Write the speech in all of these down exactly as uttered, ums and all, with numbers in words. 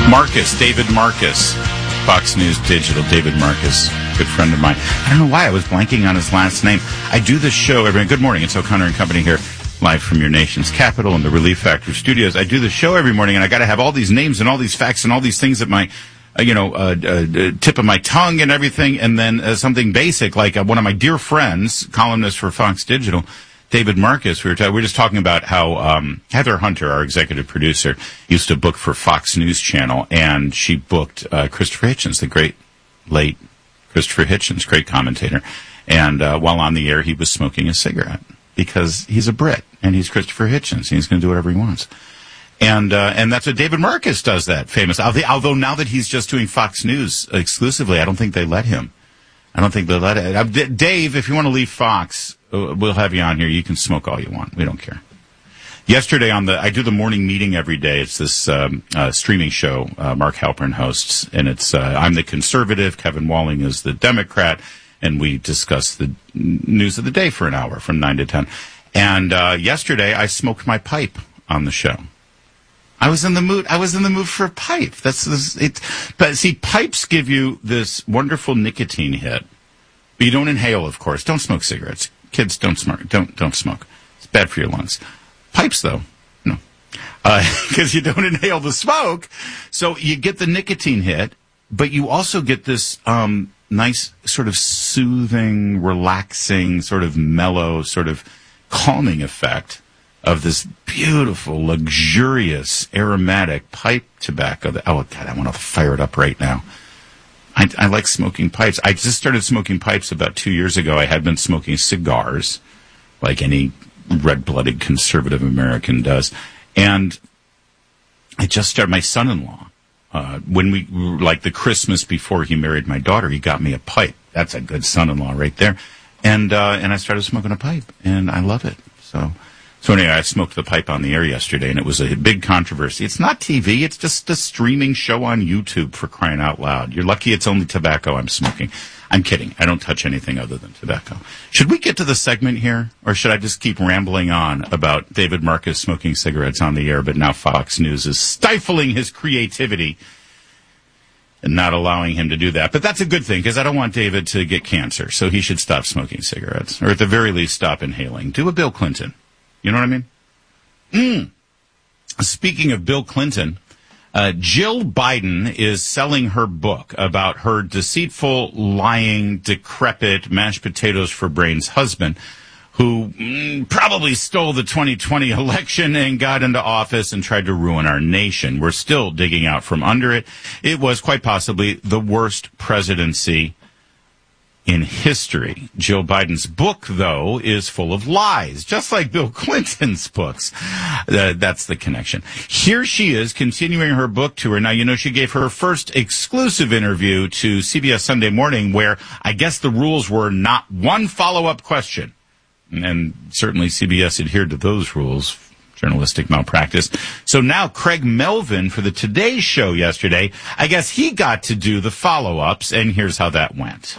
Marcus, David Marcus, Fox News Digital, David Marcus, good friend of mine. I don't know why I was blanking on his last name. I do this show every, good morning, it's O'Connor and Company here, live from your nation's capital in the Relief Factor studios. I do this show every morning, and I got to have all these names and all these facts and all these things at my, uh, you know, uh, uh, tip of my tongue and everything, and then uh, something basic, like uh, one of my dear friends, columnist for Fox Digital, David Marcus, we were, ta- we were just talking about how um, Heather Hunter, our executive producer, used to book for Fox News Channel, and she booked uh, Christopher Hitchens, the great late Christopher Hitchens, great commentator. And uh, while on the air, he was smoking a cigarette because he's a Brit and he's Christopher Hitchens. And he's going to do whatever he wants. And uh, and that's what David Marcus does, that famous. Although now that he's just doing Fox News exclusively, I don't think they let him. I don't think they let it. Uh, Dave, if you want to leave Fox, we'll have you on here. You can smoke all you want. We don't care. Yesterday on the, I do the morning meeting every day. It's this um, uh, streaming show uh, Mark Halpern hosts, and it's uh, I'm the conservative, Kevin Walling is the Democrat, and we discuss the news of the day for an hour from nine to ten. And uh, yesterday I smoked my pipe on the show. I was in the mood. I was in the mood for a pipe. That's this. It. But see, pipes give you this wonderful nicotine hit. But you don't inhale, of course. Don't smoke cigarettes. Kids, don't smoke. Don't don't smoke. It's bad for your lungs. Pipes, though, no, because uh, you don't inhale the smoke. So you get the nicotine hit, but you also get this um, nice, sort of soothing, relaxing, sort of mellow, sort of calming effect of this beautiful, luxurious, aromatic pipe tobacco. That, oh, God, I want to fire it up right now. I, I like smoking pipes. I just started smoking pipes about two years ago. I had been smoking cigars, like any red-blooded conservative American does. And I just started, my son-in-law, uh, when we, like the Christmas before he married my daughter, he got me a pipe. That's a good son-in-law right there. And, uh, and I started smoking a pipe, and I love it. So, so anyway, I smoked the pipe on the air yesterday, and it was a big controversy. It's not T V, it's just a streaming show on YouTube, for crying out loud. You're lucky it's only tobacco I'm smoking. I'm kidding. I don't touch anything other than tobacco. Should we get to the segment here, or should I just keep rambling on about David Marcus smoking cigarettes on the air, but now Fox News is stifling his creativity and not allowing him to do that? But that's a good thing, because I don't want David to get cancer, so he should stop smoking cigarettes, or at the very least stop inhaling. Do a Bill Clinton. You know what I mean? Mm. Speaking of Bill Clinton, Uh, Jill Biden is selling her book about her deceitful, lying, decrepit, mashed potatoes for brains husband, who mm, probably stole the twenty twenty election and got into office and tried to ruin our nation. We're still digging out from under it. It was quite possibly the worst presidency in history. Jill Biden's book, though, is full of lies, just like Bill Clinton's books. Uh, that's the connection. Here she is continuing her book tour. Now, you know, she gave her first exclusive interview to C B S Sunday Morning, where I guess the rules were not one follow-up question. And certainly C B S adhered to those rules. Journalistic malpractice. So now Craig Melvin for the Today Show yesterday, I guess he got to do the follow-ups, and here's how that went.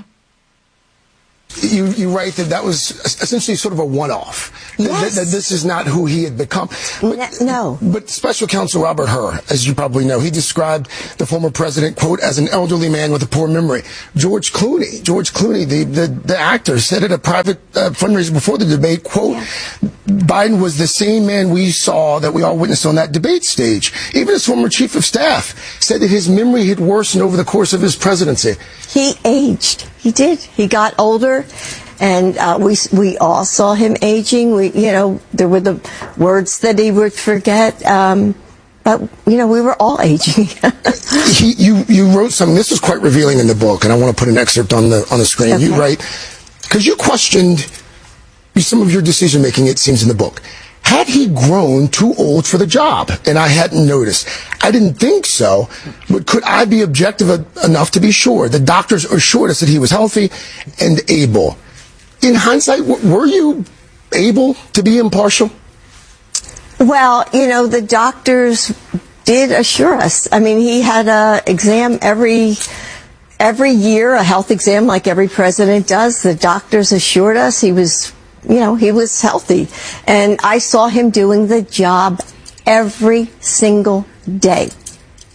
You, you write that that was essentially sort of a one-off. Yes. That, that this is not who he had become. But, no. But Special Counsel Robert Hur, as you probably know, he described the former president, quote, as an elderly man with a poor memory. George Clooney, George Clooney, the, the, the actor, said at a private uh, fundraiser before the debate, quote, yeah. Biden was the same man we saw that we all witnessed on that debate stage. Even his former chief of staff said that his memory had worsened over the course of his presidency. He aged. He did. He got older, and uh, we we all saw him aging. We, you know, there were the words that he would forget. Um, but you know, we were all aging. he, you you wrote something. This is quite revealing in the book, and I want to put an excerpt on the on the screen. Okay. You write, because you questioned some of your decision making. It seems in the book. Had he grown too old for the job? And I hadn't noticed. I didn't think so, but could I be objective enough to be sure? The doctors assured us that he was healthy and able. In hindsight, were you able to be impartial? Well, you know, the doctors did assure us. I mean, he had an exam every every year, a health exam like every president does. The doctors assured us he was You know, he was healthy. And I saw him doing the job every single day.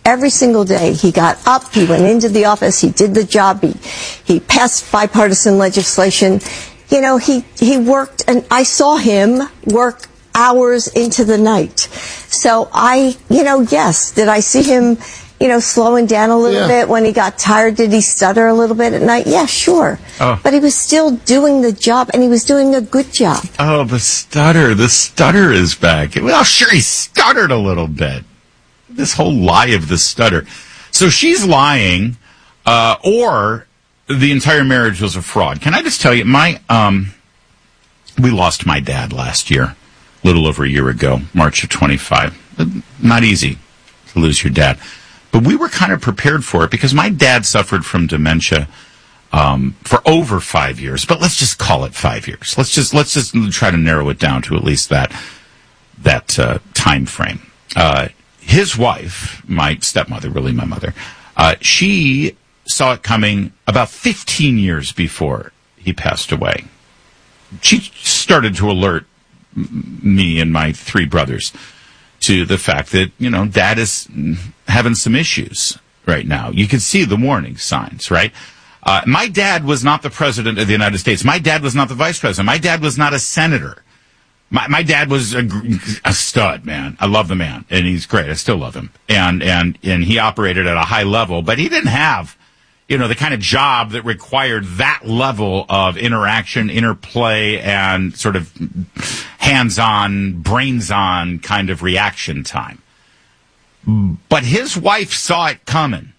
every single day. He got up, he went into the office, he did the job, he, he passed bipartisan legislation. You know, he, he worked, and I saw him work hours into the night. So I, you know, yes, did I see him, you know, slowing down a little yeah. bit when he got tired? Did he stutter a little bit at night? Yeah, sure. Oh. But he was still doing the job, and he was doing a good job. Oh, the stutter. The stutter is back. Well, sure, he stuttered a little bit. This whole lie of the stutter. So she's lying, uh, or the entire marriage was a fraud. Can I just tell you, my, um, we lost my dad last year, a little over a year ago, March of twenty-five. Not easy to lose your dad. But we were kind of prepared for it because my dad suffered from dementia um, for over five years. But let's just call it five years. Let's just let's just try to narrow it down to at least that that uh, time frame. Uh, his wife, my stepmother, really my mother, uh, she saw it coming about fifteen years before he passed away. She started to alert me and my three brothers to the fact that, you know, Dad is having some issues right now. You can see the warning signs, right? Uh, my dad was not the president of the United States. My dad was not the vice president. My dad was not a senator. My, my dad was a, a stud, man. I love the man, and he's great. I still love him. And, and, and he operated at a high level, but he didn't have, you know, the kind of job that required that level of interaction, interplay, and sort of hands-on, brains-on kind of reaction time. But his wife saw it coming.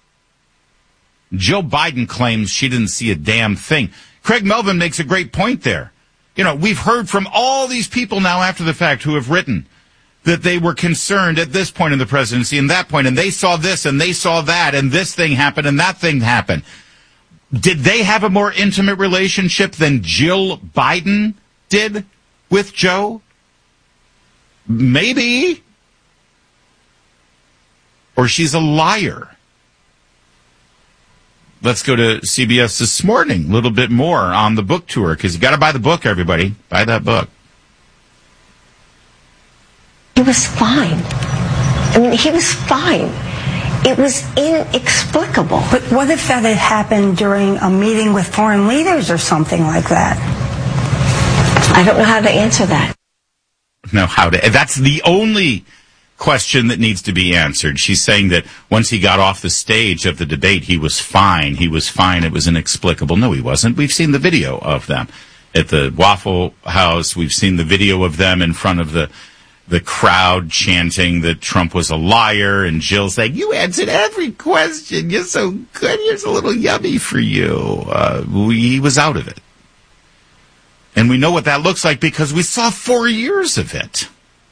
Jill Biden claims she didn't see a damn thing. Craig Melvin makes a great point there. You know, we've heard from all these people now after the fact who have written that they were concerned at this point in the presidency and that point, and they saw this and they saw that, and this thing happened and that thing happened. Did they have a more intimate relationship than Jill Biden did with Joe? Maybe. Or she's a liar. Let's go to C B S This Morning, a little bit more on the book tour, because you got to buy the book, everybody. Buy that book. He was fine. I mean, he was fine. It was inexplicable. But what if that had happened during a meeting with foreign leaders or something like that? I don't know how to answer that. No, how to. That's the only question that needs to be answered. She's saying that once he got off the stage of the debate, he was fine. He was fine. It was inexplicable. No, he wasn't. We've seen the video of them at the Waffle House. We've seen the video of them in front of the the crowd chanting that Trump was a liar, and Jill saying, "You answered every question. You're so good. Here's a little yummy for you." Uh, we, he was out of it. And we know what that looks like because we saw four years of it.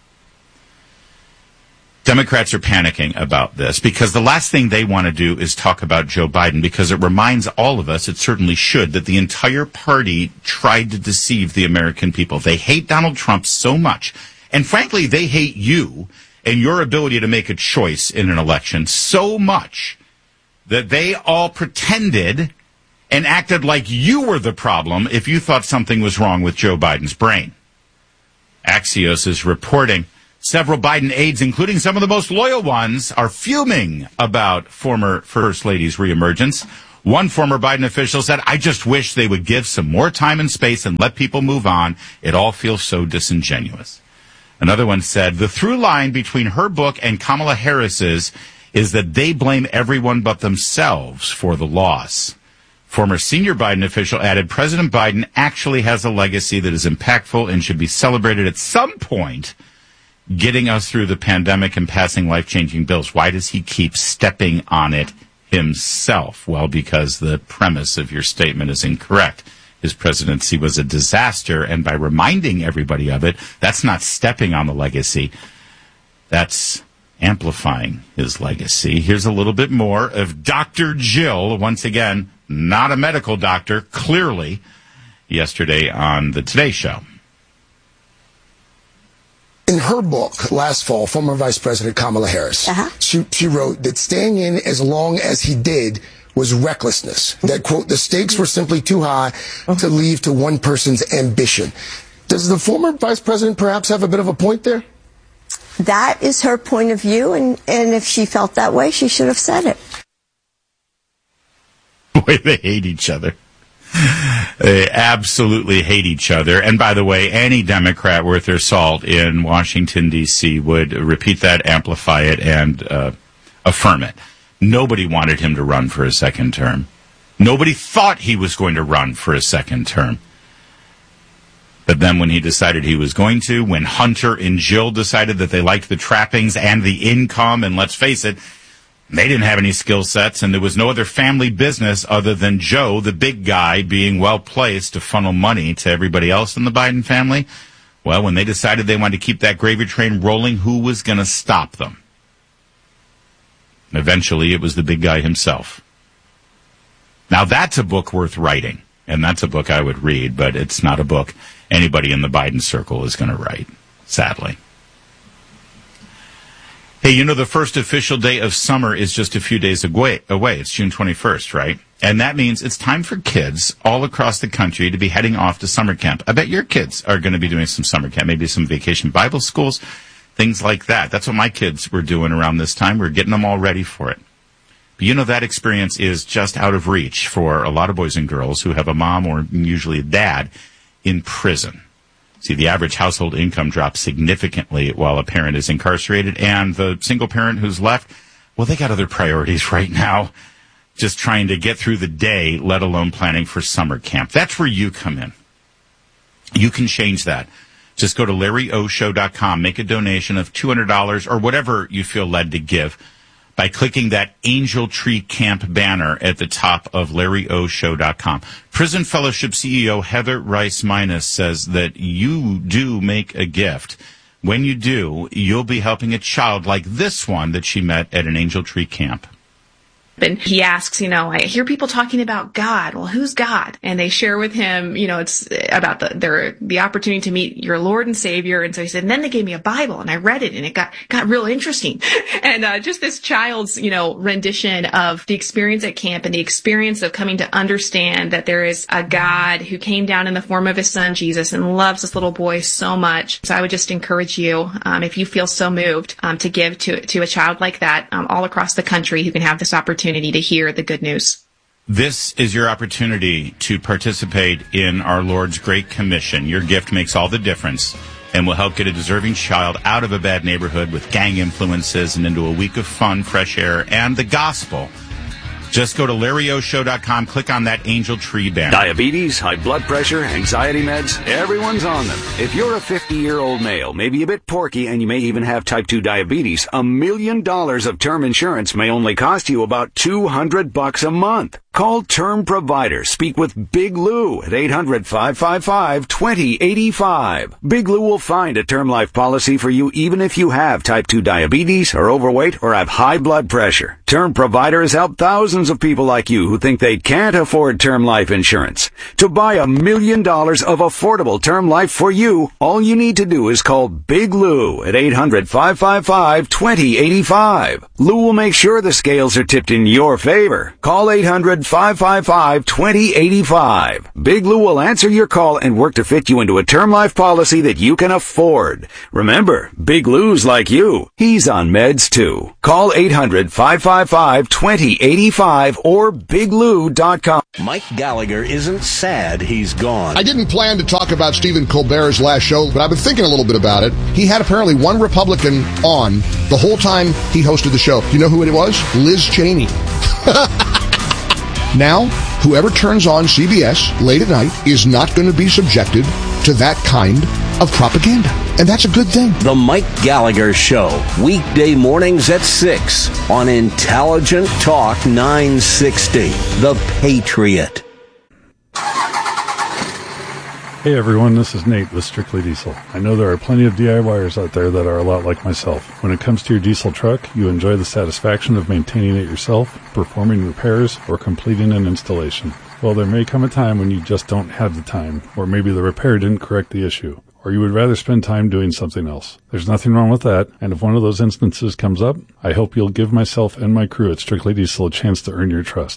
Democrats are panicking about this because the last thing they want to do is talk about Joe Biden, because it reminds all of us, it certainly should, that the entire party tried to deceive the American people. They hate Donald Trump so much. And frankly, they hate you and your ability to make a choice in an election so much that they all pretended and acted like you were the problem if you thought something was wrong with Joe Biden's brain. Axios is reporting several Biden aides, including some of the most loyal ones, are fuming about former First Lady's reemergence. One former Biden official said, "I just wish they would give some more time and space and let people move on. It all feels so disingenuous." Another one said, "The through line between her book and Kamala Harris's is that they blame everyone but themselves for the loss." Former senior Biden official added, "President Biden actually has a legacy that is impactful and should be celebrated at some point, getting us through the pandemic and passing life-changing bills. Why does he keep stepping on it himself?" Well, because the premise of your statement is incorrect. His presidency was a disaster, and by reminding everybody of it, that's not stepping on the legacy. That's amplifying his legacy. Here's a little bit more of Doctor Jill, once again, not a medical doctor, clearly, yesterday on the Today Show. In her book last fall, former Vice President Kamala Harris, uh-huh. she, she wrote that staying in as long as he did was recklessness. That, quote, the stakes were simply too high to leave to one person's ambition. Does the former vice president perhaps have a bit of a point there? that is her point of view, and, and if she felt that way, she should have said it. Boy, they hate each other. They absolutely hate each other. And by the way, any Democrat worth their salt in Washington, D C would repeat that, amplify it, and uh, affirm it. Nobody wanted him to run for a second term. Nobody thought he was going to run for a second term. But then when he decided he was going to, when Hunter and Jill decided that they liked the trappings and the income, and let's face it, they didn't have any skill sets, and there was no other family business other than Joe, the big guy, being well-placed to funnel money to everybody else in the Biden family. Well, when they decided they wanted to keep that gravy train rolling, who was going to stop them? Eventually, it was the big guy himself. Now, that's a book worth writing, and that's a book I would read, but it's not a book anybody in the Biden circle is going to write, sadly. Hey, you know, the first official day of summer is just a few days away. away. It's June twenty-first, right? And that means it's time for kids all across the country to be heading off to summer camp. I bet your kids are going to be doing some summer camp, maybe some vacation Bible schools, things like that. That's what my kids were doing around this time. We're getting them all ready for it. But you know, that experience is just out of reach for a lot of boys and girls who have a mom or usually a dad in prison. See, the average household income drops significantly while a parent is incarcerated, and the single parent who's left, well, they got other priorities right now, just trying to get through the day, let alone planning for summer camp. That's where you come in. You can change that. Just go to Larry O Show dot com, make a donation of two hundred dollars or whatever you feel led to give by clicking that Angel Tree Camp banner at the top of Larry O Show dot com. Prison Fellowship C E O Heather Rice Minus says that you do make a gift. When you do, you'll be helping a child like this one that she met at an Angel Tree Camp. And he asks, you know, I hear people talking about God. Well, who's God? And they share with him, you know, it's about the their the opportunity to meet your Lord and Savior. And so he said, and then they gave me a Bible, and I read it, and it got got real interesting. And uh, just this child's, you know, rendition of the experience at camp and the experience of coming to understand that there is a God who came down in the form of his son Jesus and loves this little boy so much. So I would just encourage you, um, if you feel so moved, um, to give to to a child like that, um, all across the country who can have this opportunity to hear the good news. This is your opportunity to participate in our Lord's Great Commission. Your gift makes all the difference and will help get a deserving child out of a bad neighborhood with gang influences and into a week of fun, fresh air, and the gospel. Just go to Larry O Show dot com, click on that Angel Tree banner. Diabetes, high blood pressure, anxiety meds, everyone's on them. If you're a fifty-year-old male, maybe a bit porky, and you may even have type two diabetes, a million dollars of term insurance may only cost you about two hundred bucks a month. Call Term Provider. Speak with Big Lou at eight hundred, five five five, two zero eight five. Big Lou will find a term life policy for you even if you have type two diabetes, are overweight, or have high blood pressure. Term Provider has helped thousands of people like you who think they can't afford term life insurance. To buy a million dollars of affordable term life for you, all you need to do is call Big Lou at eight hundred, five five five, two zero eight five. Lou will make sure the scales are tipped in your favor. Call eight hundred, five five five, two zero eight five. Big Lou will answer your call and work to fit you into a term life policy that you can afford. Remember, Big Lou's like you. He's on meds too. Call eight hundred, five five five, two zero eight five or big lou dot com. Mike Gallagher isn't sad he's gone. I didn't plan to talk about Stephen Colbert's last show, but I've been thinking a little bit about it. He had apparently one Republican on the whole time he hosted the show. Do you know who it was? Liz Cheney. Now, whoever turns on C B S late at night is not going to be subjected to that kind of propaganda. And that's a good thing. The Mike Gallagher Show, weekday mornings at six on Intelligent Talk nine sixty, The Patriot. Hey everyone, this is Nate with Strictly Diesel. I know there are plenty of DIYers out there that are a lot like myself. When it comes to your diesel truck, you enjoy the satisfaction of maintaining it yourself, performing repairs, or completing an installation. Well, there may come a time when you just don't have the time, or maybe the repair didn't correct the issue, or you would rather spend time doing something else. There's nothing wrong with that, and if one of those instances comes up, I hope you'll give myself and my crew at Strictly Diesel a chance to earn your trust.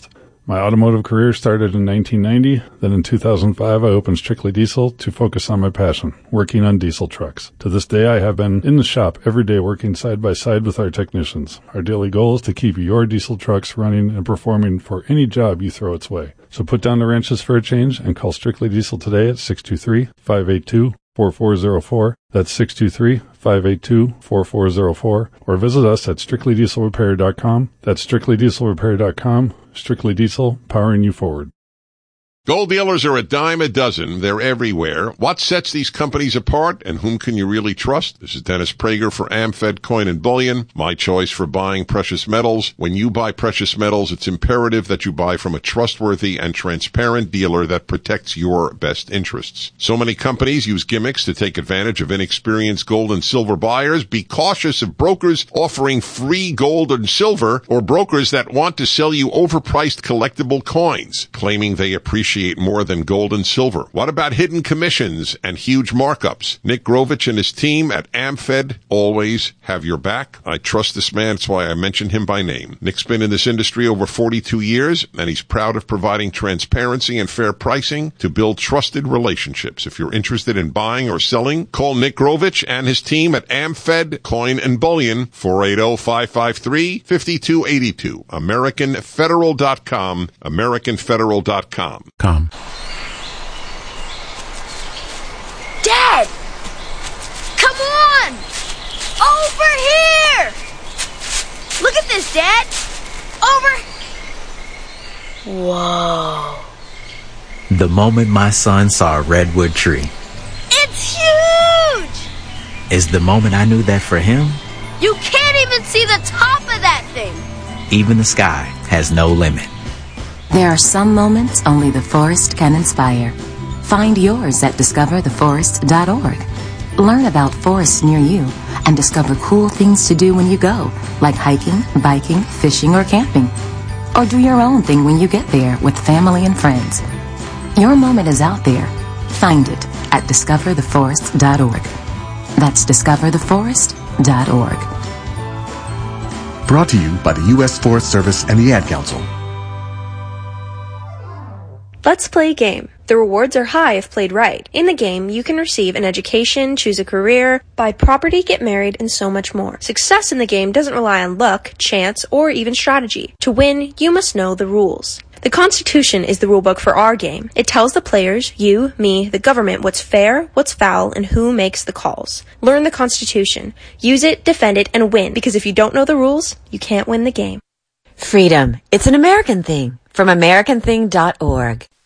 My automotive career started in nineteen ninety. Then in two thousand five, I opened Strictly Diesel to focus on my passion, working on diesel trucks. To this day, I have been in the shop every day working side by side with our technicians. Our daily goal is to keep your diesel trucks running and performing for any job you throw its way. So put down the wrenches for a change and call Strictly Diesel today at six two three, five eight two, four four zero four. That's six two three, five eight two, four four zero four. Or visit us at strictly diesel repair dot com. That's strictly diesel repair dot com. Strictly Diesel, powering you forward. Gold dealers are a dime a dozen. They're everywhere. What sets these companies apart, and whom can you really trust? This is Dennis Prager for AmFed Coin and Bullion, my choice for buying precious metals. When you buy precious metals, it's imperative that you buy from a trustworthy and transparent dealer that protects your best interests. So many companies use gimmicks to take advantage of inexperienced gold and silver buyers. Be cautious of brokers offering free gold and silver, or brokers that want to sell you overpriced collectible coins, claiming they appreciate more than gold and silver. What about hidden commissions and huge markups? Nick Grovich and his team at AmFed always have your back. I trust this man. That's why I mention him by name. Nick's been in this industry over forty-two years, and he's proud of providing transparency and fair pricing to build trusted relationships. If you're interested in buying or selling, call Nick Grovich and his team at AmFed Coin and Bullion, four eight zero, five five three, five two eight two. American Federal dot com. American Federal dot com. Com. Dad! Come on! Over here! Look at this, Dad! Over... Whoa. The moment my son saw a redwood tree It's huge! is the moment I knew that for him, You can't even see the top of that thing! even the sky has no limit. There are some moments only the forest can inspire. Find yours at discover the forest dot org. Learn about forests near you and discover cool things to do when you go, like hiking, biking, fishing, or camping. Or do your own thing when you get there with family and friends. Your moment is out there. Find it at discover the forest dot org. That's discover the forest dot org. Brought to you by the U S Forest Service and the Ad Council. Let's play a game. The rewards are high if played right. In the game, you can receive an education, choose a career, buy property, get married, and so much more. Success in the game doesn't rely on luck, chance, or even strategy. To win, you must know the rules. The Constitution is the rulebook for our game. It tells the players, you, me, the government, what's fair, what's foul, and who makes the calls. Learn the Constitution. Use it, defend it, and win, because if you don't know the rules, you can't win the game. Freedom. It's an American thing. From American Thing dot org.